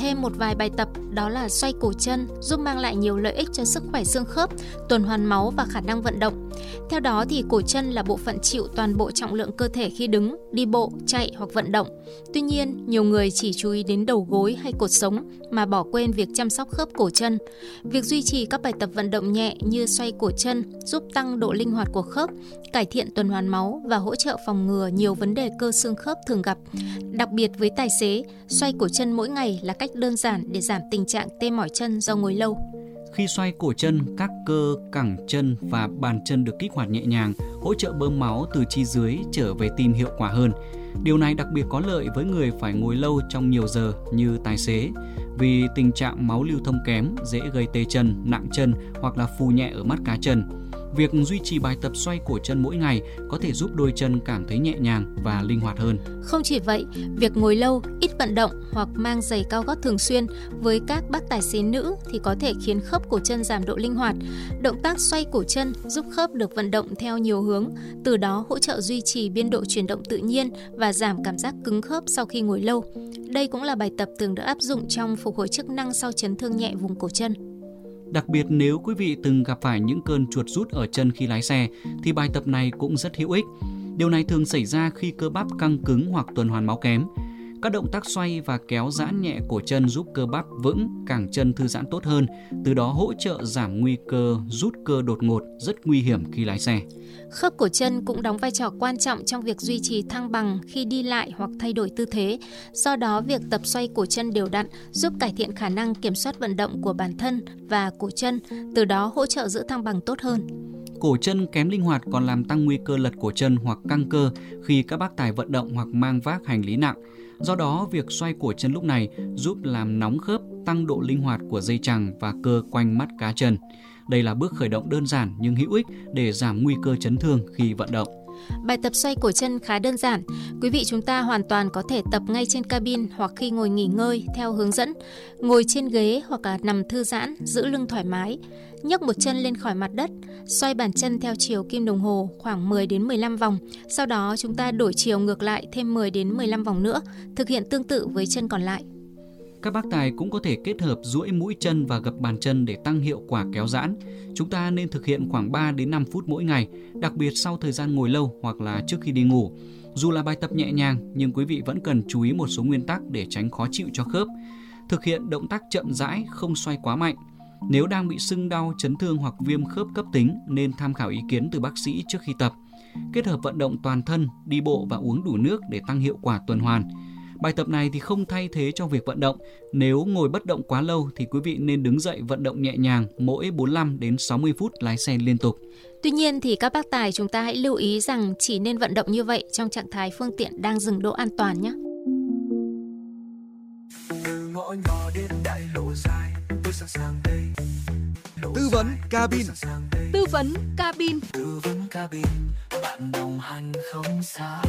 thêm một vài bài tập, đó là xoay cổ chân, giúp mang lại nhiều lợi ích cho sức khỏe xương khớp, tuần hoàn máu và khả năng vận động. Theo đó thì cổ chân là bộ phận chịu toàn bộ trọng lượng cơ thể khi đứng, đi bộ, chạy hoặc vận động. Tuy nhiên, nhiều người chỉ chú ý đến đầu gối hay cột sống mà bỏ quên việc chăm sóc khớp cổ chân. Việc duy trì các bài tập vận động nhẹ như xoay cổ chân giúp tăng độ linh hoạt của khớp, cải thiện tuần hoàn máu và hỗ trợ phòng ngừa nhiều vấn đề cơ xương khớp thường gặp. Đặc biệt với tài xế, xoay cổ chân mỗi ngày là cách đơn giản để giảm tình trạng tê mỏi chân do ngồi lâu. Khi xoay cổ chân, các cơ cẳng chân và bàn chân được kích hoạt nhẹ nhàng, hỗ trợ bơm máu từ chi dưới trở về tim hiệu quả hơn. Điều này đặc biệt có lợi với người phải ngồi lâu trong nhiều giờ như tài xế, vì tình trạng máu lưu thông kém dễ gây tê chân, nặng chân hoặc là phù nhẹ ở mắt cá chân. Việc duy trì bài tập xoay cổ chân mỗi ngày có thể giúp đôi chân cảm thấy nhẹ nhàng và linh hoạt hơn. Không chỉ vậy, việc ngồi lâu, ít vận động hoặc mang giày cao gót thường xuyên với các bác tài xế nữ thì có thể khiến khớp cổ chân giảm độ linh hoạt. Động tác xoay cổ chân giúp khớp được vận động theo nhiều hướng, từ đó hỗ trợ duy trì biên độ chuyển động tự nhiên và giảm cảm giác cứng khớp sau khi ngồi lâu. Đây cũng là bài tập thường được áp dụng trong phục hồi chức năng sau chấn thương nhẹ vùng cổ chân. Đặc biệt nếu quý vị từng gặp phải những cơn chuột rút ở chân khi lái xe thì bài tập này cũng rất hữu ích. Điều này thường xảy ra khi cơ bắp căng cứng hoặc tuần hoàn máu kém. Các động tác xoay và kéo giãn nhẹ cổ chân giúp cơ bắp vững, cẳng chân thư giãn tốt hơn, từ đó hỗ trợ giảm nguy cơ rút cơ đột ngột rất nguy hiểm khi lái xe. Khớp cổ chân cũng đóng vai trò quan trọng trong việc duy trì thăng bằng khi đi lại hoặc thay đổi tư thế. Do đó, việc tập xoay cổ chân đều đặn giúp cải thiện khả năng kiểm soát vận động của bản thân và cổ chân, từ đó hỗ trợ giữ thăng bằng tốt hơn. Cổ chân kém linh hoạt còn làm tăng nguy cơ lật cổ chân hoặc căng cơ khi các bác tài vận động hoặc mang vác hành lý nặng. Do đó, việc xoay cổ chân lúc này giúp làm nóng khớp, tăng độ linh hoạt của dây chằng và cơ quanh mắt cá chân. Đây là bước khởi động đơn giản nhưng hữu ích để giảm nguy cơ chấn thương khi vận động. Bài tập xoay cổ chân khá đơn giản. Quý vị chúng ta hoàn toàn có thể tập ngay trên cabin hoặc khi ngồi nghỉ ngơi theo hướng dẫn. Ngồi trên ghế hoặc là nằm thư giãn, giữ lưng thoải mái. Nhấc một chân lên khỏi mặt đất, xoay bàn chân theo chiều kim đồng hồ khoảng 10 đến 15 vòng. Sau đó chúng ta đổi chiều ngược lại thêm 10 đến 15 vòng nữa, thực hiện tương tự với chân còn lại. Các bác tài cũng có thể kết hợp duỗi mũi chân và gập bàn chân để tăng hiệu quả kéo giãn. Chúng ta nên thực hiện khoảng 3 đến 5 phút mỗi ngày, đặc biệt sau thời gian ngồi lâu hoặc là trước khi đi ngủ. Dù là bài tập nhẹ nhàng nhưng quý vị vẫn cần chú ý một số nguyên tắc để tránh khó chịu cho khớp. Thực hiện động tác chậm rãi, không xoay quá mạnh. Nếu đang bị sưng đau, chấn thương hoặc viêm khớp cấp tính nên tham khảo ý kiến từ bác sĩ trước khi tập. Kết hợp vận động toàn thân, đi bộ và uống đủ nước để tăng hiệu quả tuần hoàn. Bài tập này thì không thay thế cho việc vận động. Nếu ngồi bất động quá lâu thì quý vị nên đứng dậy vận động nhẹ nhàng mỗi 45 đến 60 phút lái xe liên tục. Tuy nhiên thì các bác tài chúng ta hãy lưu ý rằng chỉ nên vận động như vậy trong trạng thái phương tiện đang dừng đỗ an toàn nhé. Từ ngõ nhỏ đến đại lộ dài, tôi sẵn sàng đây. Tư vấn cabin. Tư vấn cabin. Tư vấn cabin, bạn đồng hành không xa.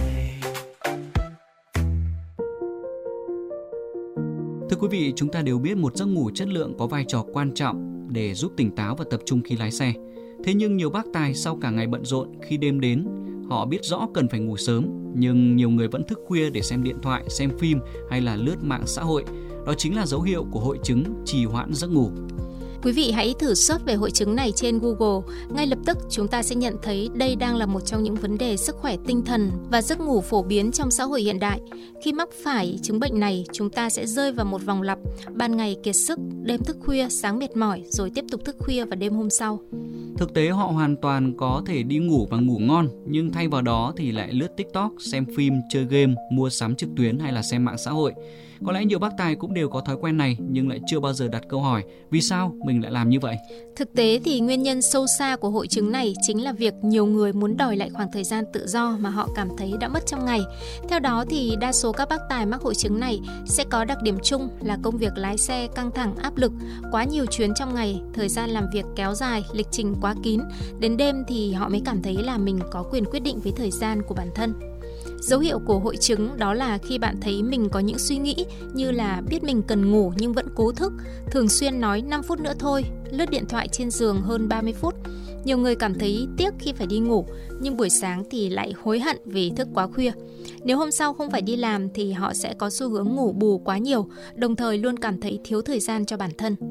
Thưa quý vị, chúng ta đều biết một giấc ngủ chất lượng có vai trò quan trọng để giúp tỉnh táo và tập trung khi lái xe. Thế nhưng nhiều bác tài sau cả ngày bận rộn, khi đêm đến, họ biết rõ cần phải ngủ sớm, nhưng nhiều người vẫn thức khuya để xem điện thoại, xem phim hay là lướt mạng xã hội. Đó chính là dấu hiệu của hội chứng trì hoãn giấc ngủ. Quý vị hãy thử search về hội chứng này trên Google. Ngay lập tức chúng ta sẽ nhận thấy đây đang là một trong những vấn đề sức khỏe tinh thần và giấc ngủ phổ biến trong xã hội hiện đại. Khi mắc phải chứng bệnh này, chúng ta sẽ rơi vào một vòng lặp: ban ngày kiệt sức, đêm thức khuya, sáng mệt mỏi, rồi tiếp tục thức khuya vào đêm hôm sau. Thực tế họ hoàn toàn có thể đi ngủ và ngủ ngon, nhưng thay vào đó thì lại lướt TikTok, xem phim, chơi game, mua sắm trực tuyến hay là xem mạng xã hội. Có lẽ nhiều bác tài cũng đều có thói quen này nhưng lại chưa bao giờ đặt câu hỏi vì sao mình lại làm như vậy. Thực tế thì nguyên nhân sâu xa của hội chứng này chính là việc nhiều người muốn đòi lại khoảng thời gian tự do mà họ cảm thấy đã mất trong ngày. Theo đó thì đa số các bác tài mắc hội chứng này sẽ có đặc điểm chung là công việc lái xe căng thẳng, áp lực, quá nhiều chuyến trong ngày, thời gian làm việc kéo dài, lịch trình quá kín. Đến đêm thì họ mới cảm thấy là mình có quyền quyết định với thời gian của bản thân. Dấu hiệu của hội chứng đó là khi bạn thấy mình có những suy nghĩ như là biết mình cần ngủ nhưng vẫn cố thức, thường xuyên nói 5 phút nữa thôi, lướt điện thoại trên giường hơn 30 phút. Nhiều người cảm thấy tiếc khi phải đi ngủ, nhưng buổi sáng thì lại hối hận vì thức quá khuya. Nếu hôm sau không phải đi làm thì họ sẽ có xu hướng ngủ bù quá nhiều, đồng thời luôn cảm thấy thiếu thời gian cho bản thân.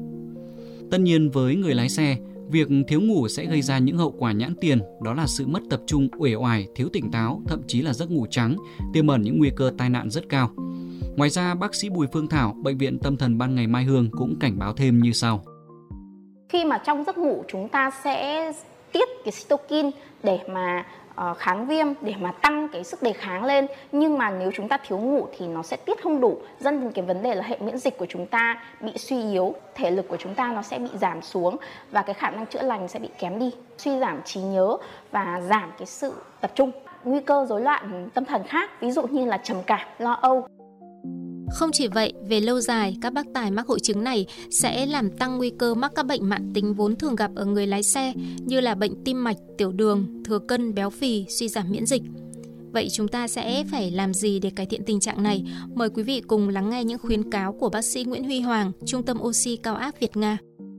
Tất nhiên với người lái xe, việc thiếu ngủ sẽ gây ra những hậu quả nhãn tiền, đó là sự mất tập trung, uể oải, thiếu tỉnh táo, thậm chí là giấc ngủ trắng, tiềm ẩn những nguy cơ tai nạn rất cao. Ngoài ra, bác sĩ Bùi Phương Thảo, Bệnh viện Tâm thần Ban Ngày Mai Hương cũng cảnh báo thêm như sau. Khi mà trong giấc ngủ chúng ta sẽ tiết cái cytokine để mà kháng viêm, để mà tăng cái sức đề kháng lên, nhưng mà nếu chúng ta thiếu ngủ thì nó sẽ tiết không đủ, dẫn đến cái vấn đề là hệ miễn dịch của chúng ta bị suy yếu, thể lực của chúng ta nó sẽ bị giảm xuống và cái khả năng chữa lành sẽ bị kém đi, suy giảm trí nhớ và giảm cái sự tập trung. Nguy cơ rối loạn tâm thần khác, ví dụ như là trầm cảm, lo âu. Không chỉ vậy, về lâu dài, các bác tài mắc hội chứng này sẽ làm tăng nguy cơ mắc các bệnh mãn tính vốn thường gặp ở người lái xe như là bệnh tim mạch, tiểu đường, thừa cân, béo phì, suy giảm miễn dịch. Vậy chúng ta sẽ phải làm gì để cải thiện tình trạng này? Mời quý vị cùng lắng nghe những khuyến cáo của bác sĩ Nguyễn Huy Hoàng, Trung tâm Oxy Cao áp Việt Nga.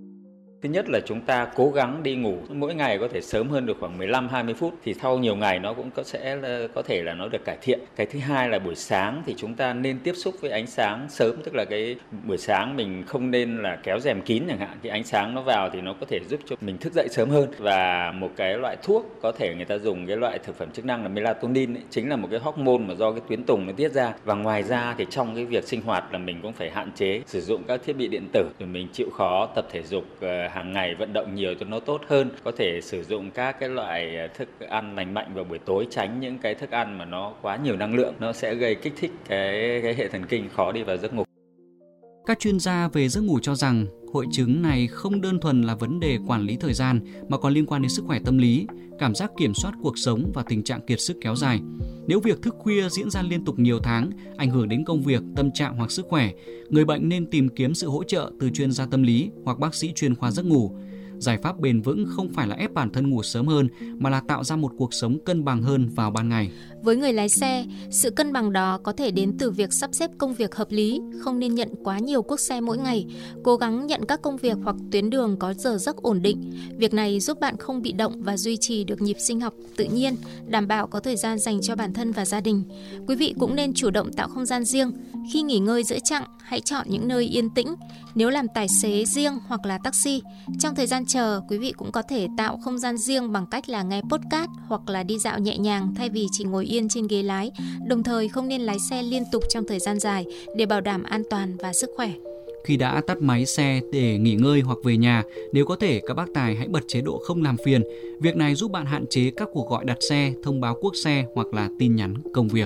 Thứ nhất là chúng ta cố gắng đi ngủ mỗi ngày có thể sớm hơn được khoảng 15-20 phút thì sau nhiều ngày nó cũng có thể là nó được cải thiện. Cái thứ hai là buổi sáng thì chúng ta nên tiếp xúc với ánh sáng sớm, tức là cái buổi sáng mình không nên là kéo rèm kín chẳng hạn. Cái ánh sáng nó vào thì nó có thể giúp cho mình thức dậy sớm hơn. Và một cái loại thuốc có thể người ta dùng cái loại thực phẩm chức năng là melatonin ấy, chính là một cái hormone mà do cái tuyến tùng nó tiết ra. Và ngoài ra thì trong cái việc sinh hoạt là mình cũng phải hạn chế sử dụng các thiết bị điện tử, rồi mình chịu khó tập thể dục hàng ngày, vận động nhiều cho nó tốt hơn, có thể sử dụng các cái loại thức ăn lành mạnh vào buổi tối, tránh những cái thức ăn mà nó quá nhiều năng lượng, nó sẽ gây kích thích cái hệ thần kinh, khó đi vào giấc ngủ. Các chuyên gia về giấc ngủ cho rằng hội chứng này không đơn thuần là vấn đề quản lý thời gian mà còn liên quan đến sức khỏe tâm lý, cảm giác kiểm soát cuộc sống và tình trạng kiệt sức kéo dài. Nếu việc thức khuya diễn ra liên tục nhiều tháng, ảnh hưởng đến công việc, tâm trạng hoặc sức khỏe, người bệnh nên tìm kiếm sự hỗ trợ từ chuyên gia tâm lý hoặc bác sĩ chuyên khoa giấc ngủ. Giải pháp bền vững không phải là ép bản thân ngủ sớm hơn mà là tạo ra một cuộc sống cân bằng hơn vào ban ngày. Với người lái xe, sự cân bằng đó có thể đến từ việc sắp xếp công việc hợp lý, không nên nhận quá nhiều cuốc xe mỗi ngày, cố gắng nhận các công việc hoặc tuyến đường có giờ giấc ổn định. Việc này giúp bạn không bị động và duy trì được nhịp sinh học tự nhiên, đảm bảo có thời gian dành cho bản thân và gia đình. Quý vị cũng nên chủ động tạo không gian riêng. Khi nghỉ ngơi giữa chặng, hãy chọn những nơi yên tĩnh. Nếu làm tài xế riêng hoặc là taxi, trong thời gian chờ, quý vị cũng có thể tạo không gian riêng bằng cách là nghe podcast hoặc là đi dạo nhẹ nhàng thay vì chỉ ngồi yên trên ghế lái. Đồng thời không nên lái xe liên tục trong thời gian dài để bảo đảm an toàn và sức khỏe. Khi đã tắt máy xe để nghỉ ngơi hoặc về nhà, nếu có thể các bác tài hãy bật chế độ không làm phiền. Việc này giúp bạn hạn chế các cuộc gọi đặt xe, thông báo cuốc xe hoặc là tin nhắn công việc.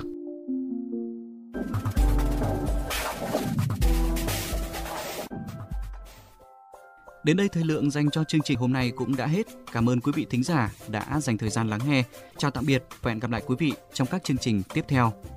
Đến đây thời lượng dành cho chương trình hôm nay cũng đã hết. Cảm ơn quý vị thính giả đã dành thời gian lắng nghe. Chào tạm biệt và hẹn gặp lại quý vị trong các chương trình tiếp theo.